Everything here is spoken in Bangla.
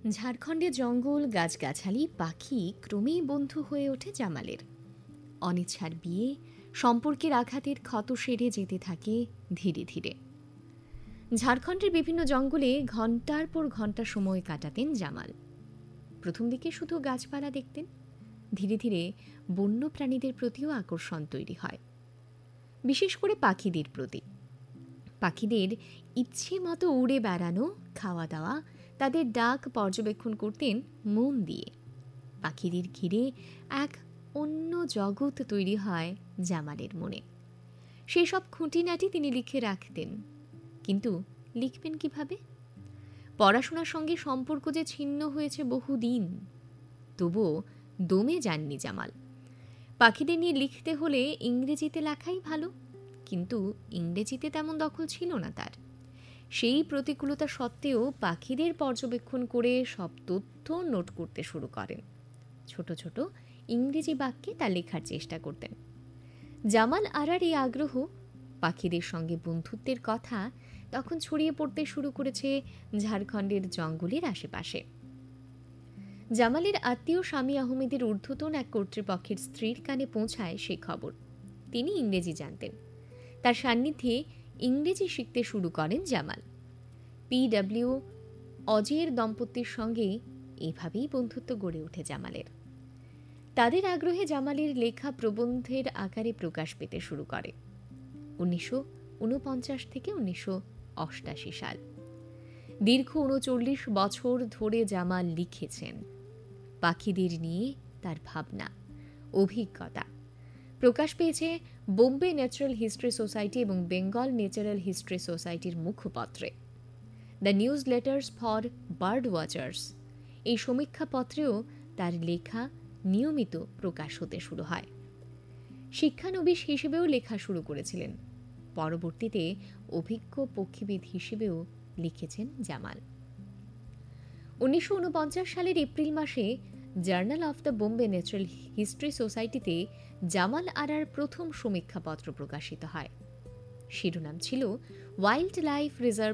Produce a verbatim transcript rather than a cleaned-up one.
ঝাড়খণ্ডের জঙ্গল, গাছগাছালি, পাখি ক্রমেই বন্ধু হয়ে ওঠে জামালের। অনিচ্ছার বিয়ে, সম্পর্কের আঘাতের ক্ষত সেরে যেতে থাকে ধীরে ধীরে। ঝাড়খণ্ডের বিভিন্ন জঙ্গলে ঘণ্টার পর ঘণ্টা সময় কাটাতেন জামাল। প্রথম দিকে শুধু গাছপালা দেখতেন, ধীরে ধীরে বন্য প্রাণীদের প্রতিও আকর্ষণ তৈরি হয়, বিশেষ করে পাখিদের প্রতি। পাখিদের ইচ্ছে মতো উড়ে বেড়ানো, খাওয়া দাওয়া, তাদের ডাক পর্যবেক্ষণ করতেন মন দিয়ে। পাখিদের ঘিরে এক অন্য জগৎ তৈরি হয় জামালের মনে। সেই সব খুঁটিনাটি তিনি লিখে রাখতেন, কিন্তু লিখবেন কিভাবে? পড়াশোনার সঙ্গে সম্পর্ক যে ছিন্ন হয়েছে বহুদিন, তবুও দমে যাননি জামাল। পাখিদের নিয়ে লিখতে হলে ইংরেজিতে লেখাই ভালো, কিন্তু ইংরেজিতে তেমন দখল ছিল না তার। সেই প্রতিকূলতা সত্ত্বেও পাখিদের পর্যবেক্ষণ করে সব তথ্য নোট করতে শুরু করেন। ছোট ছোট ইংরেজি বাক্যে তা লেখার চেষ্টা করতেন। জামাল আরার এই আগ্রহ, পাখিদের সঙ্গে বন্ধুত্বের কথা তখন ছড়িয়ে পড়তে শুরু করেছে ঝাড়খণ্ডের জঙ্গলের আশেপাশে। জামালের আত্মীয় স্বামী আহমেদের ঊর্ধ্বতন এক কর্তৃপক্ষের স্ত্রীর কানে পৌঁছায় সেই খবর। তিনি ইংরেজি জানতেন। তার সান্নিধ্যে ইংরেজি শিখতে শুরু করেন জামাল। পি ডব্লিউ অজয়ের দম্পতির সঙ্গে এভাবেই বন্ধুত্ব গড়ে ওঠে জামালের। তাদের আগ্রহে জামালের লেখা প্রবন্ধের আকারে প্রকাশ পেতে শুরু করে উনিশশো উনপঞ্চাশ থেকে উনিশশো অষ্টাশি সাল। দীর্ঘ উনচল্লিশ বছর ধরে জামাল লিখেছেন। পাখিদের নিয়ে তার ভাবনা, অভিজ্ঞতা প্রকাশ পেয়েছে বোম্বে ন্যাচারাল হিস্ট্রি সোসাইটি এবং বেঙ্গল ন্যাচারাল হিস্ট্রি সোসাইটির মুখপত্রে। The news letters for bird watchers এই সমীক্ষাপত্রেও তার লেখা নিয়মিত প্রকাশ হতে শুরু হয়। শিক্ষানবিশ হিসেবেও লেখা শুরু করেছিলেন। পরবর্তীতে অভিজ্ঞ পক্ষীবিদ হিসেবেও লিখেছেন জামাল। উনিশশো উনপঞ্চাশ সালের এপ্রিল মাসে journal of the Bombay natural history সোসাইটিতে জামাল আরার প্রথম সমীক্ষাপত্র প্রকাশিত হয়। শিরোনাম ছিল ওয়াইল্ড লাইফ রিজার্ভ